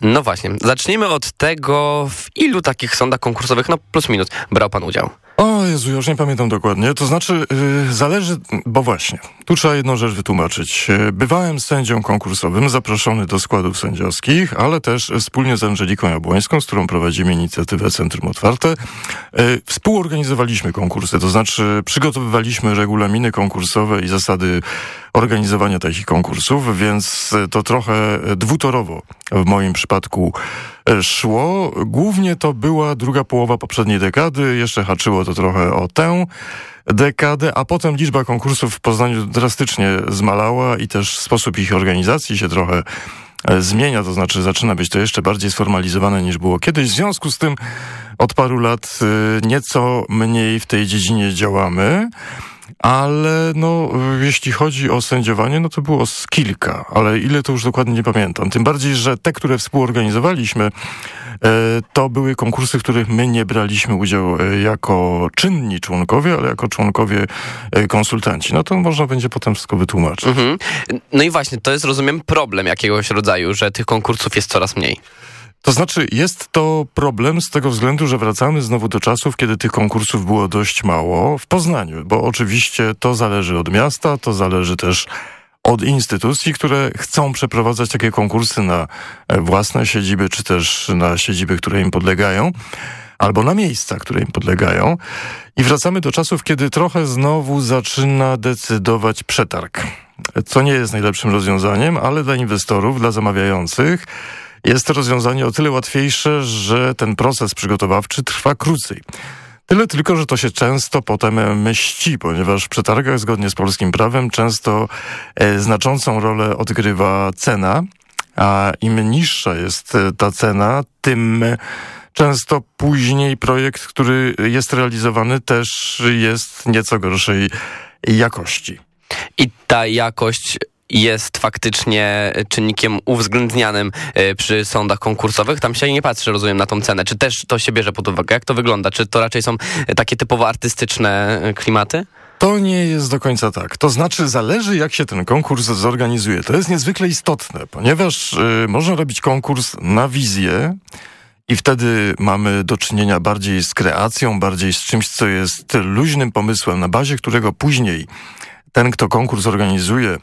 No właśnie, zacznijmy od tego, w ilu takich sądach konkursowych, no plus minus, brał pan udział? O Jezu, już nie pamiętam dokładnie. To znaczy, zależy, bo właśnie, tu trzeba jedną rzecz wytłumaczyć. Bywałem sędzią konkursowym, zaproszony do składów sędziowskich, ale też wspólnie z Angeliką Jabłońską, z którą prowadzimy inicjatywę Centrum Otwarte, współorganizowaliśmy konkursy, to znaczy przygotowywaliśmy regulaminy konkursowe i zasady organizowania takich konkursów, więc to trochę dwutorowo w moim przypadku szło. Głównie to była druga połowa poprzedniej dekady, jeszcze haczyło to trochę o tę dekadę, a potem liczba konkursów w Poznaniu drastycznie zmalała i też sposób ich organizacji się trochę zmienia, to znaczy zaczyna być to jeszcze bardziej sformalizowane niż było kiedyś. W związku z tym od paru lat nieco mniej w tej dziedzinie działamy. Ale jeśli chodzi o sędziowanie, no to było z kilka, ale ile to już dokładnie nie pamiętam. Tym bardziej, że te, które współorganizowaliśmy, to były konkursy, w których my nie braliśmy udziału jako czynni członkowie, ale jako członkowie konsultanci. No to można będzie potem wszystko wytłumaczyć. Mhm. No i właśnie, to jest, rozumiem, problem jakiegoś rodzaju, że tych konkursów jest coraz mniej. To znaczy, jest to problem z tego względu, że wracamy znowu do czasów, kiedy tych konkursów było dość mało w Poznaniu, bo oczywiście to zależy od miasta, to zależy też od instytucji, które chcą przeprowadzać takie konkursy na własne siedziby, czy też na siedziby, które im podlegają, albo na miejsca, które im podlegają. I wracamy do czasów, kiedy trochę znowu zaczyna decydować przetarg, co nie jest najlepszym rozwiązaniem, ale dla inwestorów, dla zamawiających jest to rozwiązanie o tyle łatwiejsze, że ten proces przygotowawczy trwa krócej. Tyle tylko, że to się często potem mści, ponieważ w przetargach zgodnie z polskim prawem często znaczącą rolę odgrywa cena, a im niższa jest ta cena, tym często później projekt, który jest realizowany, też jest nieco gorszej jakości. I ta jakość jest faktycznie czynnikiem uwzględnianym przy sądach konkursowych. Tam się nie patrzy, rozumiem, na tą cenę. Czy też to się bierze pod uwagę? Jak to wygląda? Czy to raczej są takie typowo artystyczne klimaty? To nie jest do końca tak. To znaczy zależy, jak się ten konkurs zorganizuje. To jest niezwykle istotne, ponieważ można robić konkurs na wizję i wtedy mamy do czynienia bardziej z kreacją, bardziej z czymś, co jest luźnym pomysłem, na bazie którego później ten, kto konkurs organizuje,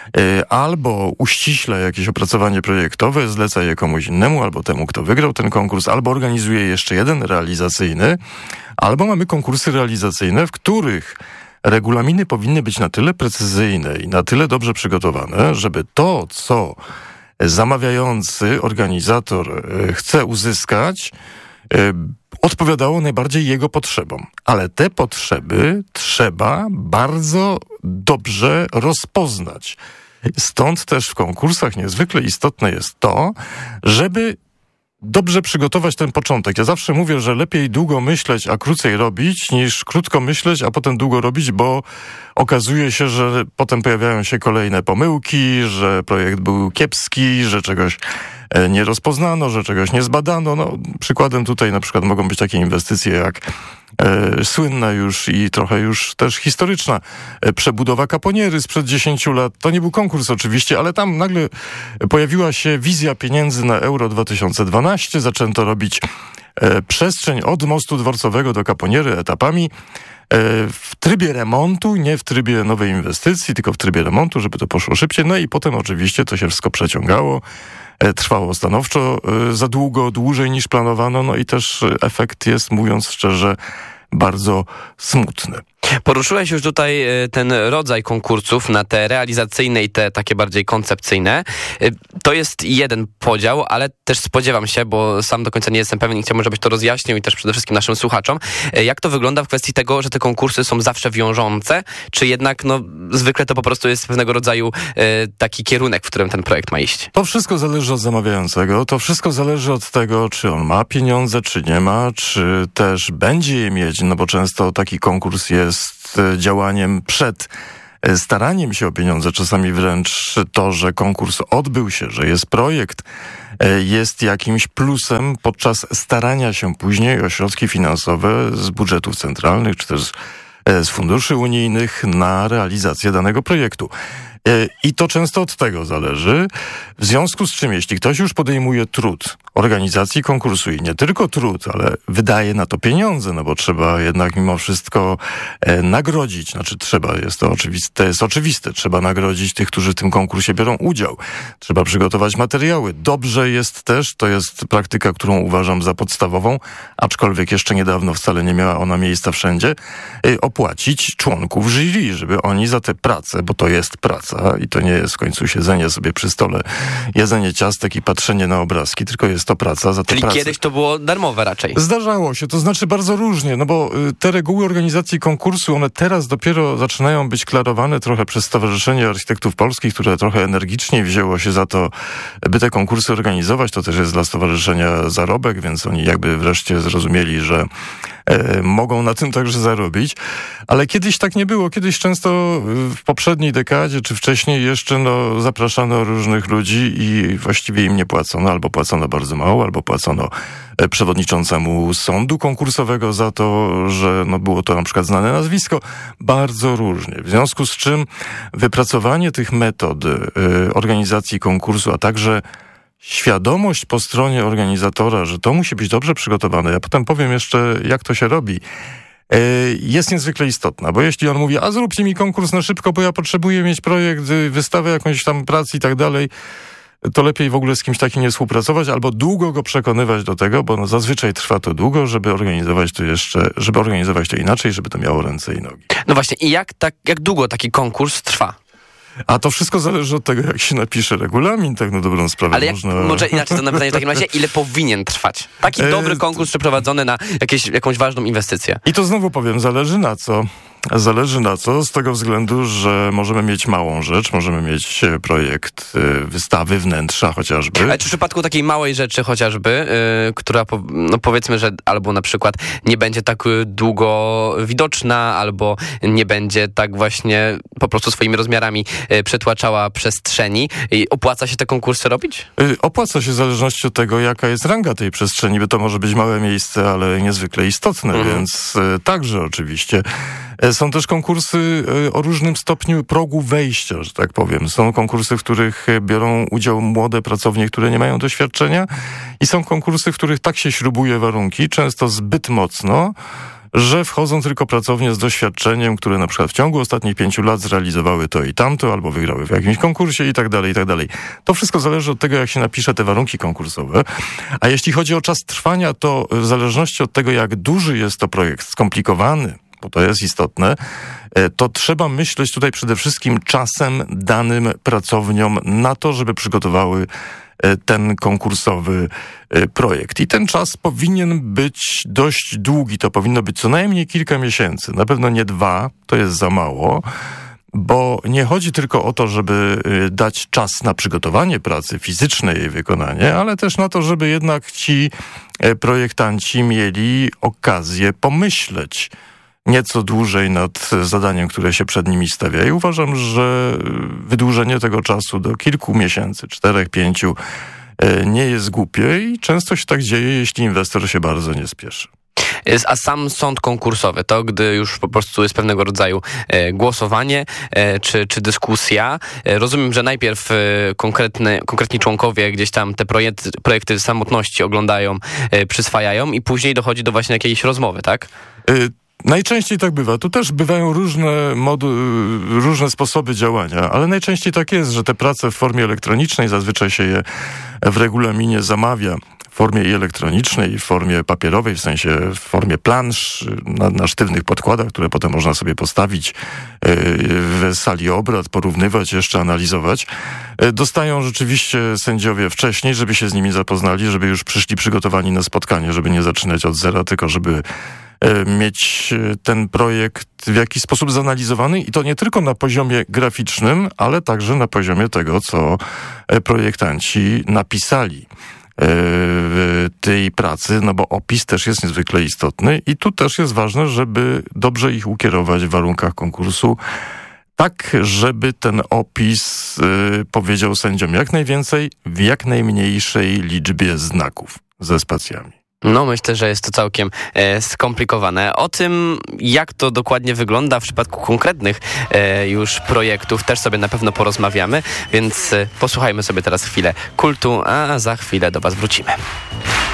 albo uściśla jakieś opracowanie projektowe, zleca je komuś innemu, albo temu, kto wygrał ten konkurs, albo organizuje jeszcze jeden realizacyjny, albo mamy konkursy realizacyjne, w których regulaminy powinny być na tyle precyzyjne i na tyle dobrze przygotowane, żeby to, co zamawiający, organizator chce uzyskać, odpowiadało najbardziej jego potrzebom. Ale te potrzeby trzeba bardzo dobrze rozpoznać. Stąd też w konkursach niezwykle istotne jest to, żeby dobrze przygotować ten początek. Ja zawsze mówię, że lepiej długo myśleć, a krócej robić, niż krótko myśleć, a potem długo robić, bo okazuje się, że potem pojawiają się kolejne pomyłki, że projekt był kiepski, że czegoś nie rozpoznano, że czegoś nie zbadano. No, przykładem tutaj na przykład mogą być takie inwestycje jak słynna już i trochę już też historyczna przebudowa Kaponiery sprzed 10 lat. To nie był konkurs oczywiście, ale tam nagle pojawiła się wizja pieniędzy na Euro 2012. Zaczęto robić przestrzeń od mostu dworcowego do Kaponiery etapami w trybie remontu, nie w trybie nowej inwestycji, tylko w trybie remontu, żeby to poszło szybciej. No i potem oczywiście to się wszystko przeciągało. Trwało stanowczo za długo, dłużej niż planowano, no i też efekt jest, mówiąc szczerze, bardzo smutny. Poruszyłeś już tutaj ten rodzaj konkursów na te realizacyjne i te takie bardziej koncepcyjne. To jest jeden podział, ale też spodziewam się, bo sam do końca nie jestem pewien i chciałbym, żebyś to rozjaśnił i też przede wszystkim naszym słuchaczom. Jak to wygląda w kwestii tego, że te konkursy są zawsze wiążące, czy jednak zwykle to po prostu jest pewnego rodzaju taki kierunek, w którym ten projekt ma iść? To wszystko zależy od zamawiającego, to wszystko zależy od tego, czy on ma pieniądze, czy nie ma, czy też będzie je mieć, no bo często taki konkurs jest działaniem przed staraniem się o pieniądze, czasami wręcz to, że konkurs odbył się, że jest projekt, jest jakimś plusem podczas starania się później o środki finansowe z budżetów centralnych, czy też z funduszy unijnych na realizację danego projektu. I to często od tego zależy. W związku z czym, jeśli ktoś już podejmuje trud organizacji konkursu i nie tylko trud, ale wydaje na to pieniądze, no bo trzeba jednak mimo wszystko nagrodzić, jest oczywiste, trzeba nagrodzić tych, którzy w tym konkursie biorą udział. Trzeba przygotować materiały. Dobrze jest też, to jest praktyka, którą uważam za podstawową, aczkolwiek jeszcze niedawno wcale nie miała ona miejsca wszędzie, opłacić członków jury, żeby oni za tę pracę, bo to jest praca i to nie jest w końcu siedzenie sobie przy stole, jedzenie ciastek i patrzenie na obrazki, tylko jest to praca za tę pracę. Czyli kiedyś to było darmowe raczej? Zdarzało się, to znaczy bardzo różnie, no bo te reguły organizacji konkursu, one teraz dopiero zaczynają być klarowane trochę przez Stowarzyszenie Architektów Polskich, które trochę energiczniej wzięło się za to, by te konkursy organizować. To też jest dla stowarzyszenia zarobek, więc oni jakby wreszcie zrozumieli, że mogą na tym także zarobić. Ale kiedyś tak nie było. Kiedyś często w poprzedniej dekadzie, czy wcześniej jeszcze, zapraszano różnych ludzi i właściwie im nie płacono, albo płacono bardzo mało, albo płacono przewodniczącemu sądu konkursowego za to, że było to na przykład znane nazwisko. Bardzo różnie. W związku z czym wypracowanie tych metod organizacji konkursu, a także świadomość po stronie organizatora, że to musi być dobrze przygotowane, ja potem powiem jeszcze, jak to się robi, jest niezwykle istotna, bo jeśli on mówi, a zróbcie mi konkurs na szybko, bo ja potrzebuję mieć projekt, wystawę jakąś tam pracy i tak dalej, to lepiej w ogóle z kimś takim nie współpracować, albo długo go przekonywać do tego, bo zazwyczaj trwa to długo, żeby organizować to inaczej, żeby to miało ręce i nogi. No właśnie, i jak długo taki konkurs trwa? A to wszystko zależy od tego, jak się napisze regulamin, tak na dobrą sprawę. Ale może inaczej to na pytanie w takim razie, ile powinien trwać? Taki dobry konkurs przeprowadzony na jakąś ważną inwestycję. I to znowu powiem, zależy na co. Zależy na co, z tego względu, że możemy mieć małą rzecz, możemy mieć projekt wystawy, wnętrza chociażby. Ale czy w przypadku takiej małej rzeczy chociażby, która powiedzmy, że albo na przykład nie będzie tak długo widoczna, albo nie będzie tak właśnie po prostu swoimi rozmiarami przetłaczała przestrzeni, opłaca się te konkursy robić? Opłaca się w zależności od tego, jaka jest ranga tej przestrzeni, bo to może być małe miejsce, ale niezwykle istotne, więc także oczywiście. Są też konkursy o różnym stopniu progu wejścia, że tak powiem. Są konkursy, w których biorą udział młode pracownie, które nie mają doświadczenia i są konkursy, w których tak się śrubuje warunki, często zbyt mocno, że wchodzą tylko pracownie z doświadczeniem, które na przykład w ciągu ostatnich 5 lat zrealizowały to i tamto, albo wygrały w jakimś konkursie i tak dalej, i tak dalej. To wszystko zależy od tego, jak się napisze te warunki konkursowe. A jeśli chodzi o czas trwania, to w zależności od tego, jak duży jest to projekt, skomplikowany, bo to jest istotne, to trzeba myśleć tutaj przede wszystkim czasem danym pracowniom na to, żeby przygotowały ten konkursowy projekt. I ten czas powinien być dość długi. To powinno być co najmniej kilka miesięcy. Na pewno nie 2, to jest za mało, bo nie chodzi tylko o to, żeby dać czas na przygotowanie pracy fizycznej, jej wykonanie, ale też na to, żeby jednak ci projektanci mieli okazję pomyśleć nieco dłużej nad zadaniem, które się przed nimi stawia. I uważam, że wydłużenie tego czasu do kilku miesięcy, 4-5, nie jest głupie i często się tak dzieje, jeśli inwestor się bardzo nie spieszy. A sam sąd konkursowy, to gdy już po prostu jest pewnego rodzaju głosowanie czy dyskusja, rozumiem, że najpierw konkretni członkowie gdzieś tam te projekty samotności oglądają, przyswajają i później dochodzi do właśnie jakiejś rozmowy, tak? Najczęściej tak bywa. Tu też bywają różne sposoby działania, ale najczęściej tak jest, że te prace w formie elektronicznej, zazwyczaj się je w regulaminie zamawia w formie i elektronicznej, i w formie papierowej, w sensie w formie plansz na sztywnych podkładach, które potem można sobie postawić w sali obrad, porównywać, jeszcze analizować. Dostają rzeczywiście sędziowie wcześniej, żeby się z nimi zapoznali, żeby już przyszli przygotowani na spotkanie, żeby nie zaczynać od zera, tylko żeby mieć ten projekt w jakiś sposób zanalizowany i to nie tylko na poziomie graficznym, ale także na poziomie tego, co projektanci napisali w tej pracy, no bo opis też jest niezwykle istotny i tu też jest ważne, żeby dobrze ich ukierować w warunkach konkursu, tak żeby ten opis powiedział sędziom jak najwięcej w jak najmniejszej liczbie znaków ze spacjami. No, myślę, że jest to całkiem skomplikowane. O tym, jak to dokładnie wygląda w przypadku konkretnych już projektów, też sobie na pewno porozmawiamy, więc posłuchajmy sobie teraz chwilę kultu, a za chwilę do Was wrócimy.